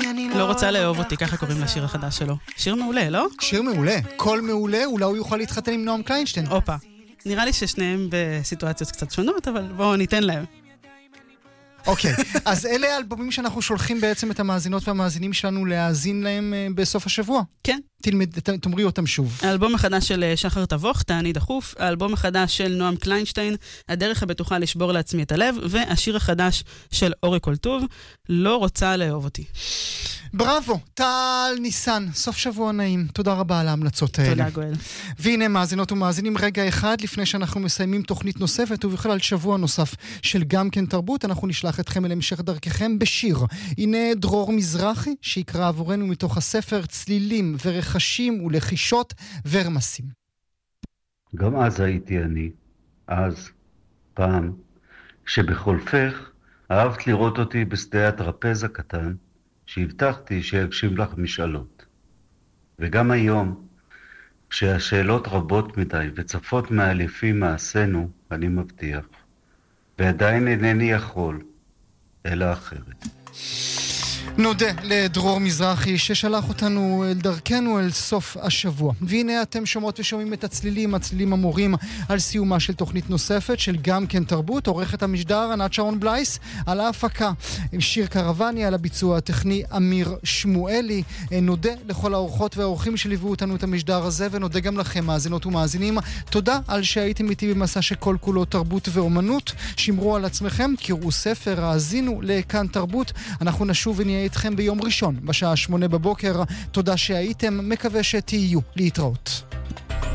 לא רוצה לאהוב אותי, ככה קוראים לשיר החדש שלו. שיר מעולה, לא? שיר מעולה. קול מעולה, אולי הוא יוכל להתחתן עם נועם קליינשטיין. אופה. נראה לי ששניהם בסיטואציות קצת שונות, אבל בואו ניתן להם. אוקיי, אז אלה האלבומים שאנחנו שולחים בעצם את המאזינות והמאזינים שלנו להאזין להם בסוף השבוע. כן. תאמרי אותם שוב. האלבום החדש של שחר תבוך, תעני דחוף, האלבום החדש של נועם קליינשטיין, הדרך הבטוחה לשבור לעצמי את הלב, והשיר החדש של אורי קולטוב, לא רוצה לאהוב אותי. בראבו, טל ניסן, סוף שבוע נעים. תודה רבה על ההמלצות האלה. תודה גואל. והנה מאזינות ומאזינים, רגע אחד לפני שאנחנו מסיימים תוכנית נוספת ובכלל שבוע נוסף של גם כן תרבות, אנחנו נשלח אתכם אל המשך דרככם בשיר. הנה דרור מזרחי שיקרא עבורנו מתוך הספר צלילים ורחשים ולחישות ורמסים. גם אז הייתי אני, אז, פעם, כשבחולפך אהבת לראות אותי בשדה הטרפז הקטן, שהבטחתי שיגשים לך משאלות. וגם היום, כשהשאלות רבות מדי וצפות מאלפים מעשינו, אני מבטיח, ועדיין אינני יכול, אלא אחרת. נודה לדרור מזרחי ששלח אותנו אל דרכנו אל סוף השבוע. והנה אתם שומעות ושומעים את הצלילים המורים על סיומה של תוכנית נוספת של גם כן תרבות. עורכת המשדר ענת שרון בלייס, על ההפקה שיר קרבני, על הביצוע הטכני אמיר שמואלי. נודה לכל האורחות והאורחים שליוו אותנו את המשדר הזה, ונודה גם לכם מאזינות ומאזינים. תודה על שהייתם איתי במסע שכל כולו תרבות ואומנות. שמרו על עצמכם, קראו ספר, האזינו לכאן תרבות. אנחנו נשוב ונהיה איתכם ביום ראשון בשעה 8 בבוקר. תודה שהייתם, מקווה שתהיו. להתראות.